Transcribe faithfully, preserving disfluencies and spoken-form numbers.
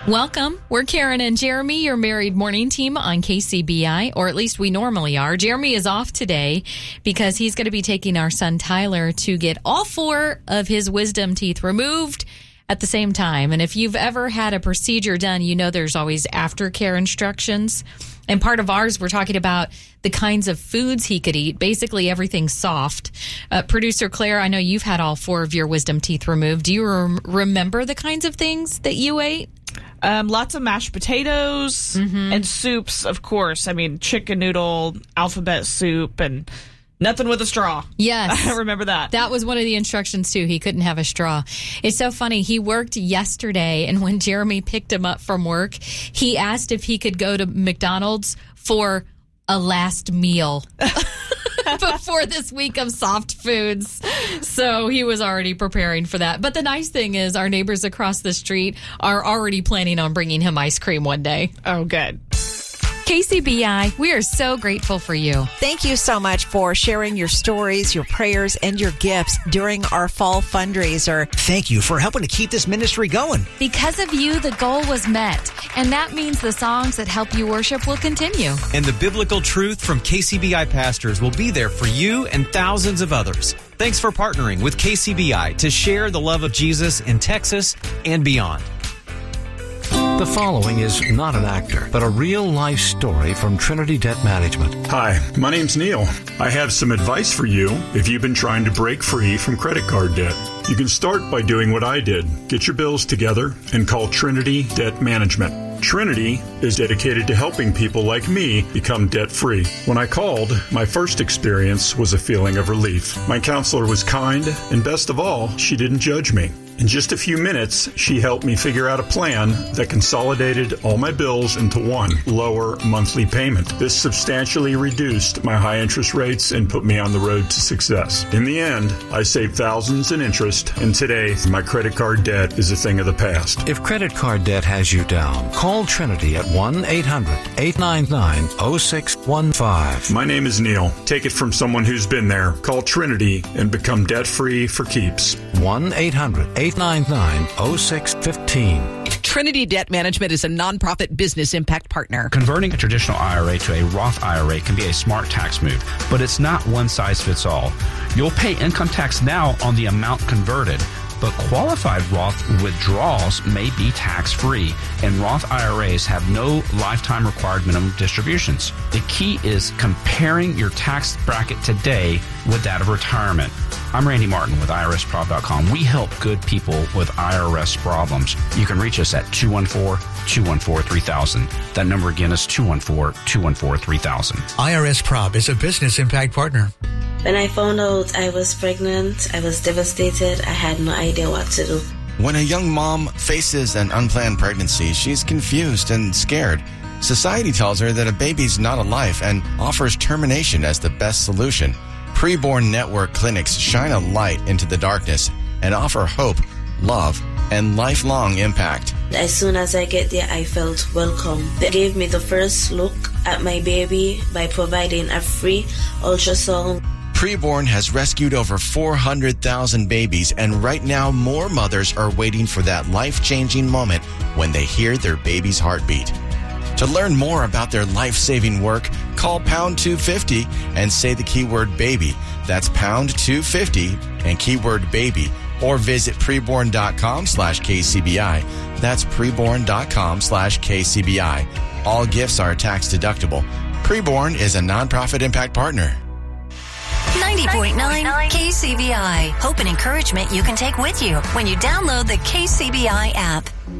Welcome. We're Karen and Jeremy, your married morning team on K C B I, or at least we normally are. Jeremy is off today because he's going to be taking our son Tyler to get all four of his wisdom teeth removed at the same time. And if you've ever had a procedure done, you know there's always aftercare instructions. And part of ours, we're talking about the kinds of foods he could eat, basically everything soft. Uh, Producer Claire, I know you've had all four of your wisdom teeth removed. Do you rem- remember the kinds of things that you ate? Um, lots of mashed potatoes mm-hmm. and soups, of course. I mean, chicken noodle, alphabet soup, and nothing with a straw. Yes. I remember that. That was one of the instructions, too. He couldn't have a straw. It's so funny. He worked yesterday, and when Jeremy picked him up from work, he asked if he could go to McDonald's for a last meal before this week of soft foods. So he was already preparing for that. But the nice thing is our neighbors across the street are already planning on bringing him ice cream one day. Oh, good. K C B I, we are so grateful for you. Thank you so much for sharing your stories, your prayers, and your gifts during our fall fundraiser. Thank you for helping to keep this ministry going. Because of you, the goal was met. And that means the songs that help you worship will continue. And the biblical truth from K C B I pastors will be there for you and thousands of others. Thanks for partnering with K C B I to share the love of Jesus in Texas and beyond. The following is not an actor, but a real-life story from Trinity Debt Management. Hi, my name's Neil. I have some advice for you if you've been trying to break free from credit card debt. You can start by doing what I did. Get your bills together and call Trinity Debt Management. Trinity is dedicated to helping people like me become debt-free. When I called, my first experience was a feeling of relief. My counselor was kind, and best of all, she didn't judge me. In just a few minutes, she helped me figure out a plan that consolidated all my bills into one lower monthly payment. This substantially reduced my high interest rates and put me on the road to success. In the end, I saved thousands in interest, and today, my credit card debt is a thing of the past. If credit card debt has you down, call Trinity at one eight hundred eight nine nine oh six one five. My name is Neil. Take it from someone who's been there. Call Trinity and become debt-free for keeps. one eight hundred eight nine nine oh six one five. Trinity Debt Management is a nonprofit business impact partner. Converting a traditional I R A to a Roth I R A can be a smart tax move, but it's not one size fits all. You'll pay income tax now on the amount converted, but qualified Roth withdrawals may be tax-free, and Roth I R As have no lifetime required minimum distributions. The key is comparing your tax bracket today with that of retirement. I'm Randy Martin with I R S prob dot com. We help good people with I R S problems. You can reach us at two one four, two one four, three thousand. That number again is two one four, two one four, three thousand. I R S Prob is a business impact partner. When I found out I was pregnant, I was devastated. I had no idea what to do. When a young mom faces an unplanned pregnancy, she's confused and scared. Society tells her that a baby's not a life and offers termination as the best solution. Preborn Network clinics shine a light into the darkness and offer hope, love, and lifelong impact. As soon as I get there, I felt welcome. They gave me the first look at my baby by providing a free ultrasound. Preborn has rescued over four hundred thousand babies, and right now more mothers are waiting for that life-changing moment when they hear their baby's heartbeat. To learn more about their life-saving work, call pound two fifty and say the keyword baby. That's pound two fifty and keyword baby. Or visit preborn.com slash KCBI. That's preborn.com slash KCBI. All gifts are tax deductible. Preborn is a nonprofit impact partner. ninety point nine K C B I. Hope and encouragement you can take with you when you download the K C B I app.